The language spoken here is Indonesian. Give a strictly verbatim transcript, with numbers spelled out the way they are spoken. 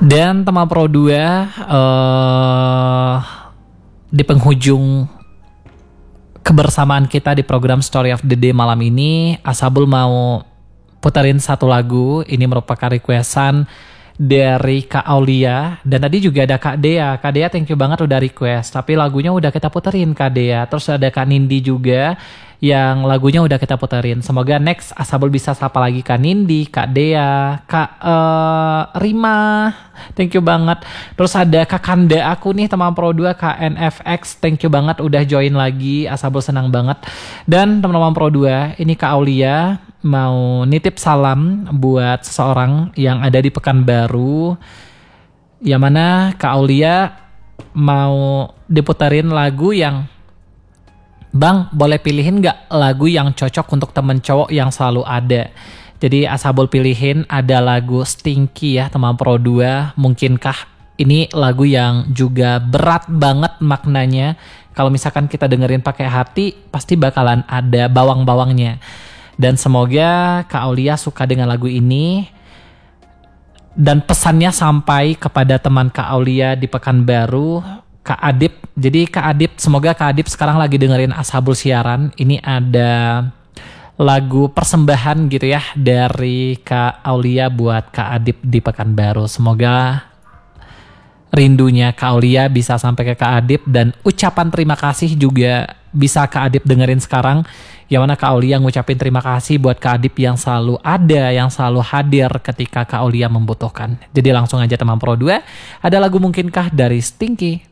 Dan teman Pro dua, uh, di penghujung kebersamaan kita di program Story of the Day malam ini, Asabul mau puterin satu lagu. Ini merupakan requestan dari Kak Aulia, dan tadi juga ada Kak Dea. Kak Dea thank you banget udah request, tapi lagunya udah kita puterin Kak Dea. Terus ada Kak Nindi juga yang lagunya udah kita puterin. Semoga next Asabul bisa sapa lagi Kak Nindi, Kak Dea, Kak uh, Rima, thank you banget. Terus ada Kak Kanda aku nih, teman Pro dua, K N F X, thank you banget udah join lagi. Asabul senang banget. Dan teman-teman Pro dua, ini Kak Aulia mau nitip salam buat seseorang yang ada di Pekanbaru, yang mana Kak Aulia mau diputerin lagu yang, Bang, boleh pilihin gak lagu yang cocok untuk temen cowok yang selalu ada? Jadi Asabul pilihin ada lagu Stinky ya teman Pro dua. Mungkinkah ini lagu yang juga berat banget maknanya? Kalau misalkan kita dengerin pakai hati, pasti bakalan ada bawang-bawangnya. Dan semoga Kak Aulia suka dengan lagu ini, dan pesannya sampai kepada teman Kak Aulia di Pekanbaru, Kak Adip. Jadi Kak Adip, semoga Kak Adip sekarang lagi dengerin Ashabul siaran. Ini ada lagu persembahan gitu ya dari Kak Aulia buat Kak Adip di Pekanbaru. Semoga rindunya Kak Aulia bisa sampai ke Kak Adip, dan ucapan terima kasih juga bisa Kak Adip dengerin sekarang. Yang mana Kak Aulia ngucapin terima kasih buat Kak Adip yang selalu ada, yang selalu hadir ketika Kak Aulia membutuhkan. Jadi langsung aja teman Pro dua, ada lagu Mungkinkah dari Stinky.